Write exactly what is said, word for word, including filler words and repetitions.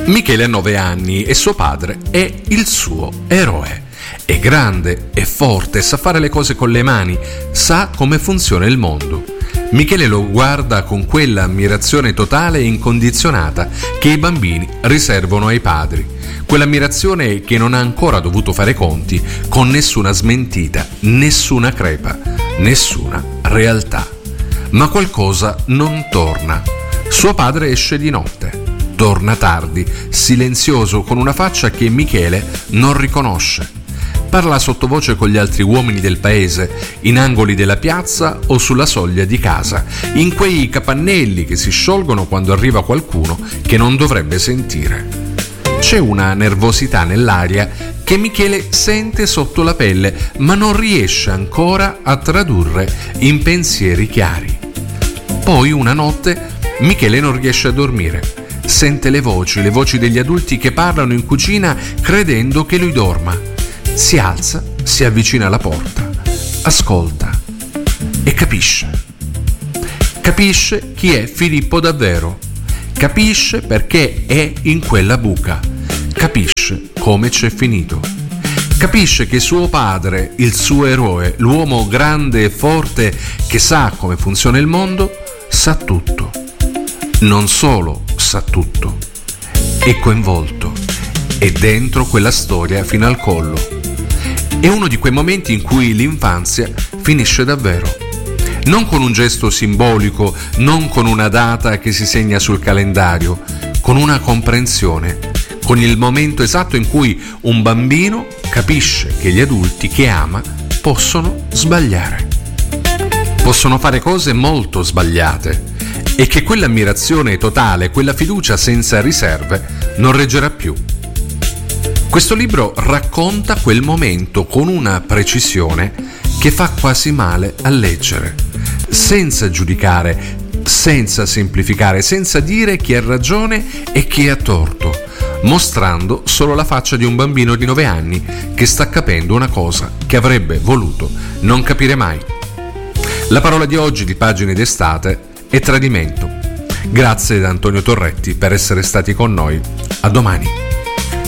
Michele ha nove anni e suo padre è il suo eroe. È grande, è forte, sa fare le cose con le mani, sa come funziona il mondo. Michele lo guarda con quella ammirazione totale e incondizionata che i bambini riservano ai padri. Quell'ammirazione che non ha ancora dovuto fare conti con nessuna smentita, nessuna crepa, nessuna realtà. Ma qualcosa non torna. Suo padre esce di notte. Torna tardi, silenzioso, con una faccia che Michele non riconosce. Parla sottovoce con gli altri uomini del paese, in angoli della piazza o sulla soglia di casa, in quei capannelli che si sciolgono quando arriva qualcuno che non dovrebbe sentire. C'è una nervosità nell'aria che Michele sente sotto la pelle, ma non riesce ancora a tradurre in pensieri chiari. Poi una notte Michele non riesce a dormire. Sente le voci, le voci degli adulti che parlano in cucina credendo che lui dorma. Si alza, si avvicina alla porta, ascolta e capisce. Capisce chi è Filippo davvero. Capisce perché è in quella buca. Capisce come c'è finito. Capisce che suo padre, il suo eroe, l'uomo grande e forte che sa come funziona il mondo, sa tutto. Non solo sa tutto, è coinvolto, è dentro quella storia fino al collo. È uno di quei momenti in cui l'infanzia finisce davvero. Non con un gesto simbolico, non con una data che si segna sul calendario, con una comprensione, con il momento esatto in cui un bambino capisce che gli adulti che ama possono sbagliare. Possono fare cose molto sbagliate. E che quell'ammirazione totale, quella fiducia senza riserve non reggerà più. Questo libro racconta quel momento con una precisione che fa quasi male a leggere, senza giudicare, senza semplificare, senza dire chi ha ragione e chi ha torto, mostrando solo la faccia di un bambino di nove anni che sta capendo una cosa che avrebbe voluto non capire mai. La parola di oggi di Pagine d'estate e tradimento. Grazie da Antonio Torretti per essere stati con noi. A domani.